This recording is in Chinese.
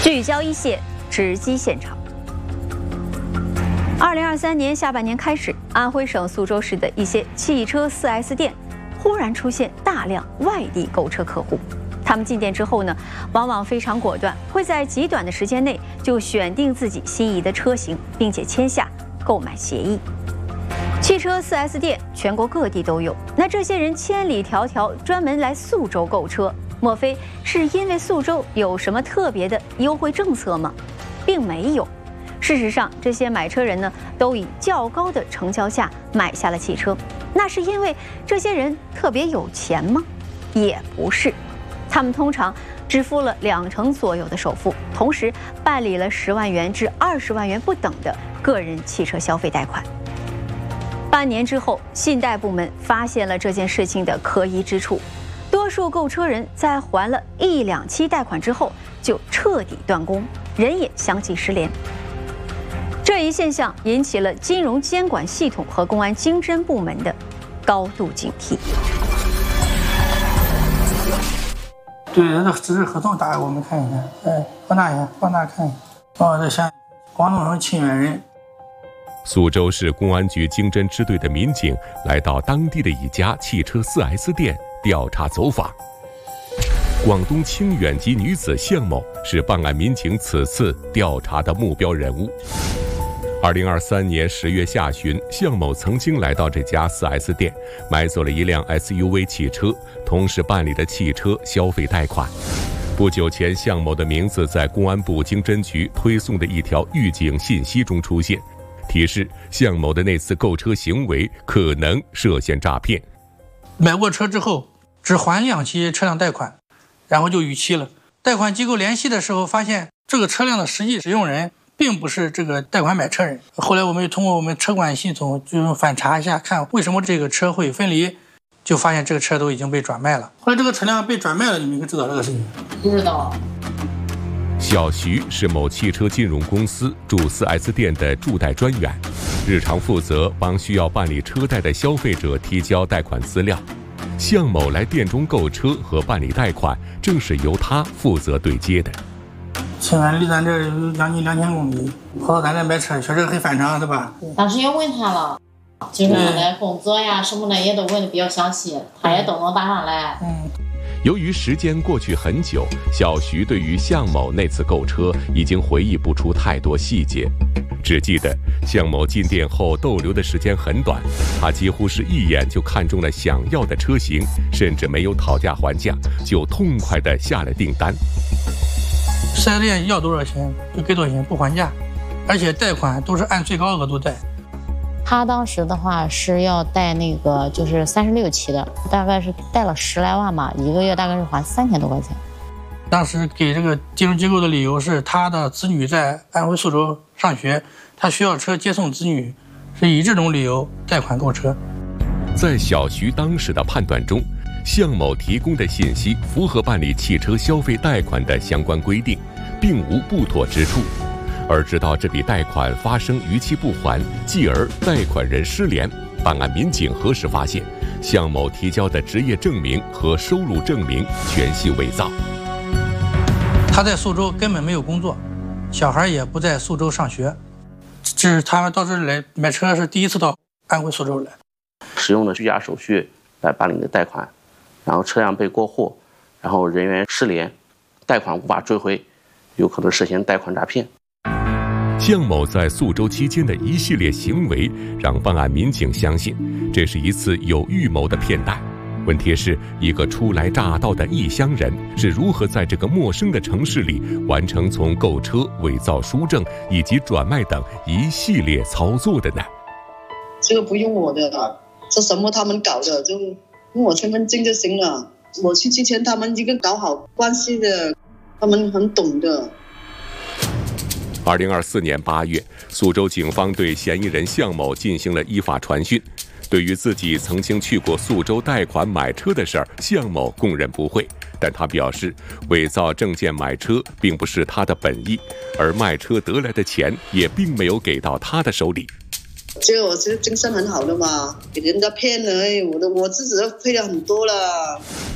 聚焦一线，直击现场。2023年下半年开始，安徽省宿州市的一些汽车 4S 店忽然出现大量外地购车客户。他们进店之后呢，往往非常果断，会在极短的时间内就选定自己心仪的车型，并且签下购买协议。汽车 4S 店全国各地都有，那这些人千里迢迢专门来宿州购车，莫非是因为宿州有什么特别的优惠政策吗？并没有。事实上，这些买车人呢，都以较高的成交价买下了汽车。那是因为这些人特别有钱吗？也不是，他们通常支付了20%左右的首付，同时办理了10万元至20万元不等的个人汽车消费贷款。半年之后，信贷部门发现了这件事情的可疑之处。多数购车人在还了1、2期贷款之后，就彻底断供，人也相继失联。这一现象引起了金融监管系统和公安经侦部门的高度警惕。 对，这只是合同打给我们看一下，放大一下，放大看一下。哦，这像广东省清远人。 宿州市公安局经侦支队的民警来到当地的一家汽车 4S 店调查走访。广东清远籍女子向某是办案民警此次调查的目标人物。2023年10月下旬，向某曾经来到这家 4S 店，买走了一辆 SUV 汽车，同时办理的汽车消费贷款。不久前，向某的名字在公安部经侦局推送的一条预警信息中出现，提示向某的那次购车行为可能涉嫌诈骗。 买过车之后，只还2期车辆贷款，然后就逾期了。贷款机构联系的时候，发现这个车辆的实际使用人并不是这个贷款买车人。后来我们通过我们车管系统就反查一下，看为什么这个车会分离，就发现这个车都已经被转卖了。后来这个车辆被转卖了，你们可知道这个事情？ 不知道。 小徐是某汽车金融公司驻 4S 店的驻贷专员，日常负责帮需要办理车贷的消费者提交贷款资料。向某来店中购车和办理贷款，正是由他负责对接的。 清远离咱这有将近2000公里，跑到咱这买车，确实很反常，是吧？ 当时也问他了，就是他的工作呀什么的也都问的比较详细，他也都能答上来。 由于时间过去很久，小徐对于向某那次购车已经回忆不出太多细节，只记得向某进店后逗留的时间很短，他几乎是一眼就看中了想要的车型，甚至没有讨价还价，就痛快地下了订单。 4S店要多少钱就给多少钱，不还价，而且贷款都是按最高额度贷。 他当时的话是要贷那个就是36期的，大概是贷了10来万吧，一个月大概是还3000多块钱。 当时给这个金融机构的理由是他的子女在安徽宿州上学，他需要车接送子女，是以这种理由贷款购车。 在小徐当时的判断中，向某提供的信息符合办理汽车消费贷款的相关规定，并无不妥之处。而直到这笔贷款发生逾期不还，继而贷款人失联，办案民警核实发现，向某提交的职业证明和收入证明全系伪造。 他在宿州根本没有工作，小孩也不在宿州上学，这是他们到这里来买车是第一次到安徽宿州来。 使用了虚假手续来办理的贷款，然后车辆被过户，然后人员失联，贷款无法追回，有可能涉嫌贷款诈骗。 向某在宿州期间的一系列行为，让办案民警相信，这是一次有预谋的骗贷。问题是，一个初来乍到的异乡人是如何在这个陌生的城市里完成从购车、伪造书证以及转卖等一系列操作的呢？ 这个不用我的，这什么他们搞的，就用我身份证就行了。我去之前他们一个搞好关系的，他们很懂的。 2024年8月，宿州警方对嫌疑人向某进行了依法传讯。对于自己曾经去过宿州贷款买车的事儿，向某供认不讳，但他表示，伪造证件买车并不是他的本意，而卖车得来的钱也并没有给到他的手里。 就我这个精神很好的嘛，给人家骗了，我自己都亏了很多了。